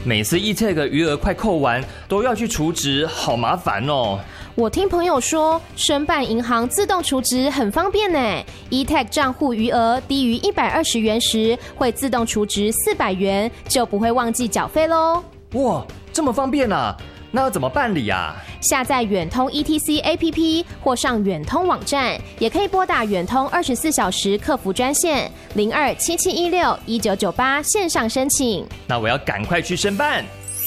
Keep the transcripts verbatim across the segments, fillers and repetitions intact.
每次 E-Tag 余额快扣完，都要去储值，好麻烦哦。 我听朋友说，申办银行自动储值很方便呢。E-Tag 账户余额低于一百二十元时，会自动储值四百元，就不会忘记缴费咯。 哇，这么方便啊！那要怎么办理啊？ 下载远通 E T C A P P 或上远通网站，也可以拨打远通二十四小时客服专线零二七七一六一九九八线上申请。 那我要赶快去申办。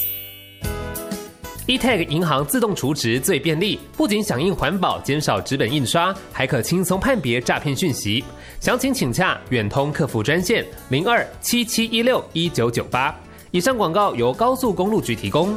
E-Tag 银行自动储值最便利，不仅响应环保，减少纸本印刷，还可轻松判别诈骗讯息。详情请洽远通客服专线零二七七一六一九九八。以上广告由高速公路局提供。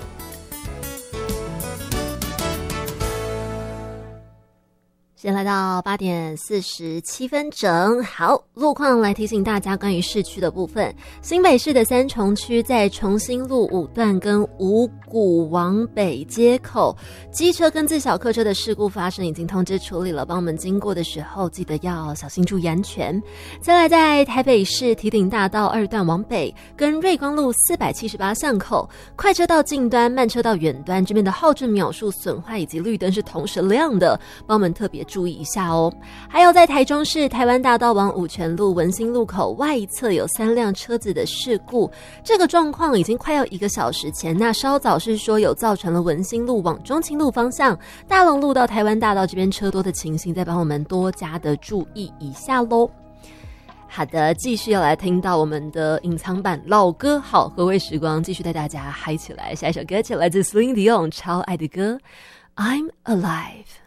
现在来到八点四十七分整，好，路况来提醒大家关于市区的部分。新北市的三重区在重新路五段跟五股往北街口，机车跟自小客车的事故发生，已经通知处理了，帮我们经过的时候记得要小心注意安全。再来在台北市堤顶大道二段往北跟瑞光路四百七十八巷口，快车道近端慢车道远端这边的号志秒数损坏以及绿灯是同时亮的，帮我们特别注意一下哦。还有在台中市台湾大道往五权路文心路口外侧有三辆车子的事故，这个状况已经快要一个小时前，那稍早是说有造成了文心路往中清路方向大龙路到台湾大道这边车多的情形，再帮我们多加的注意一下咯。好的，继续要来听到我们的隐藏版老歌好回味时光，继续带大家嗨起来。下一首歌曲来自 Celine Dion 超爱的歌 I'm Alive。